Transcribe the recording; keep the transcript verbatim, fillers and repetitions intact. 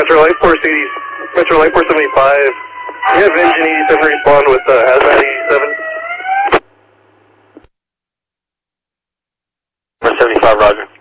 Metro Light Force eighty, Metro Light Force seventy-five. You have engine eighty-seven respond with uh, Hazmat eighty-seven. seventy-five, roger.